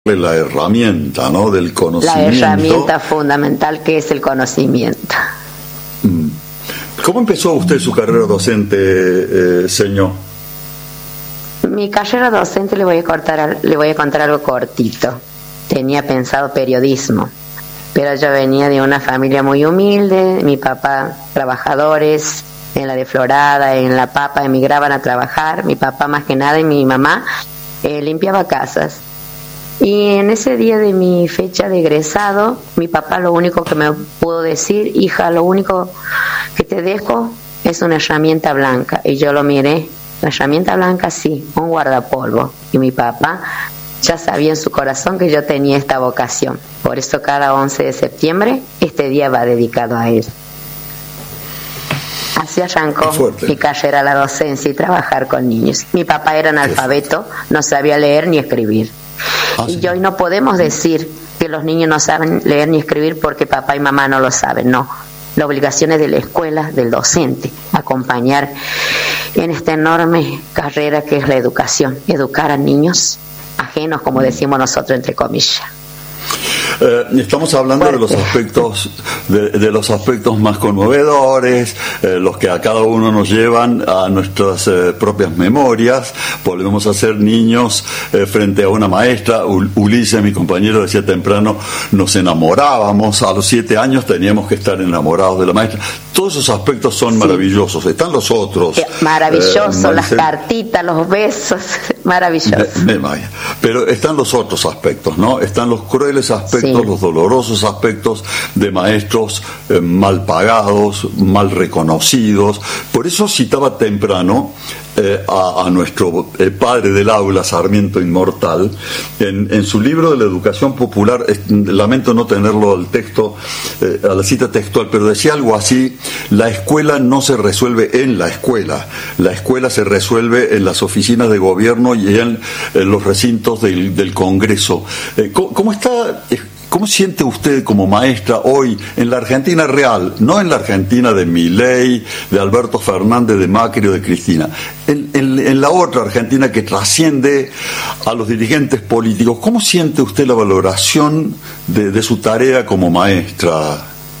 la herramienta, ¿no?, del conocimiento. La herramienta fundamental que es el conocimiento. ¿Cómo empezó usted su carrera docente, señor? Mi carrera docente le voy a contar algo cortito. Tenía pensado periodismo, pero yo venía de una familia muy humilde. Mi papá, trabajadores en la Deflorada, en La Papa, emigraban a trabajar. Mi papá más que nada y mi mamá limpiaba casas. Y en ese día de mi fecha de egresado, mi papá lo único que me pudo decir: hija, lo único que te dejo es una herramienta blanca. Y yo lo miré, la herramienta blanca, sí, un guardapolvo. Y mi papá ya sabía en su corazón que yo tenía esta vocación. Por eso cada 11 de septiembre este día va dedicado a él. Así arrancó mi carrera a la docencia y trabajar con niños. Mi papá era analfabeto, no sabía leer ni escribir. Y hoy no podemos decir que los niños no saben leer ni escribir porque papá y mamá no lo saben, no. La obligación es de la escuela, del docente, acompañar en esta enorme carrera que es la educación, educar a niños ajenos, como decimos nosotros, entre comillas. Estamos hablando de los aspectos de los aspectos más conmovedores, los que a cada uno nos llevan a nuestras propias memorias. Volvemos a ser niños frente a una maestra. Ulises, mi compañero, decía temprano, nos enamorábamos. A los 7 años teníamos que estar enamorados de la maestra. Todos esos aspectos son maravillosos. Están los otros. Maravilloso, las cartitas, los besos, maravilloso. Pero están los otros aspectos, ¿no? Están los crueles aspectos, los dolorosos aspectos de maestros mal pagados, mal reconocidos. Por eso citaba temprano a nuestro padre del aula, Sarmiento Inmortal, en su libro de la educación popular. Lamento no tenerlo al texto, a la cita textual, pero decía algo así: la escuela no se resuelve en la escuela se resuelve en las oficinas de gobierno y en los recintos del Congreso. ¿Cómo siente usted como maestra hoy en la Argentina real, no en la Argentina de Milei, de Alberto Fernández, de Macri o de Cristina, en la otra Argentina que trasciende a los dirigentes políticos? ¿Cómo siente usted la valoración de su tarea como maestra?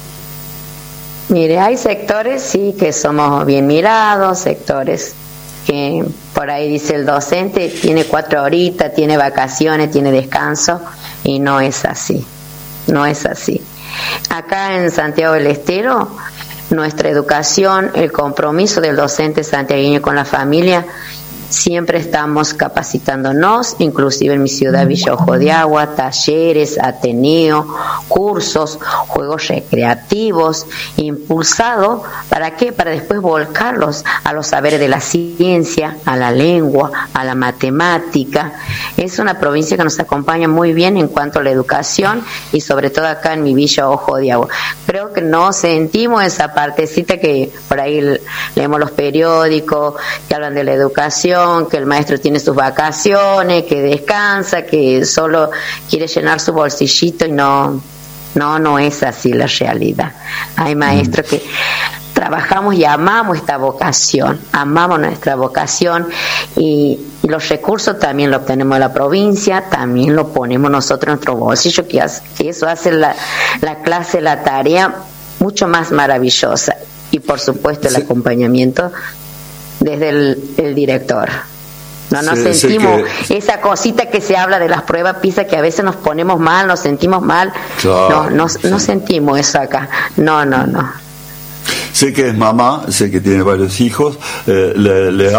Mire, hay sectores sí que somos bien mirados, sectores que por ahí dice el docente tiene 4 horitas, tiene vacaciones, tiene descanso, y no es así. No es así. Acá en Santiago del Estero, nuestra educación, el compromiso del docente santiagueño con la familia, siempre estamos capacitándonos, inclusive en mi ciudad, Villa Ojo de Agua, talleres, ateneo, cursos, juegos recreativos, impulsado, ¿para qué? Para después volcarlos a los saberes de la ciencia, a la lengua, a la matemática. Es una provincia que nos acompaña muy bien en cuanto a la educación y sobre todo acá en mi Villa Ojo de Agua. Creo que no sentimos esa partecita que por ahí leemos los periódicos que hablan de la educación, que el maestro tiene sus vacaciones, que descansa, que solo quiere llenar su bolsillito, y no es así la realidad. Hay maestros que trabajamos y amamos esta vocación, amamos nuestra vocación, y los recursos también los obtenemos de la provincia, también lo ponemos nosotros en nuestro bolsillo, que eso hace la clase, la tarea mucho más maravillosa, y por supuesto el acompañamiento desde el director. No nos sentimos esa cosita que se habla de las pruebas PISA, que a veces nos ponemos mal, nos sentimos mal. Claro, no sentimos eso acá. No. Sé que es mamá, sé que tiene varios hijos. ¿Le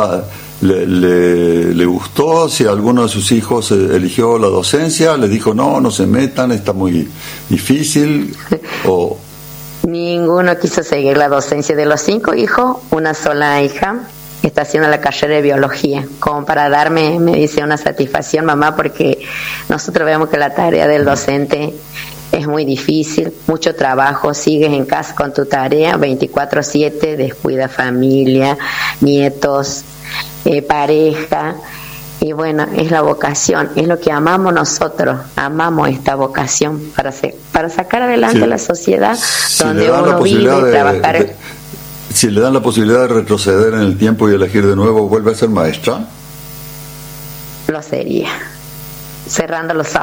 gustó si alguno de sus hijos eligió la docencia? ¿Le dijo no se metan, está muy difícil? ¿O ninguno quiso seguir la docencia? De los 5 hijos, una sola hija está haciendo la carrera de biología, como para darme, me dice, una satisfacción, mamá, porque nosotros vemos que la tarea del docente es muy difícil, mucho trabajo, sigues en casa con tu tarea 24/7, descuida familia, nietos, pareja. Y bueno, es la vocación, es lo que amamos nosotros, amamos esta vocación para sacar adelante la sociedad donde uno vive y trabajar. Si le dan la posibilidad de retroceder en el tiempo y elegir de nuevo, ¿vuelve a ser maestra? Lo sería. cerrando los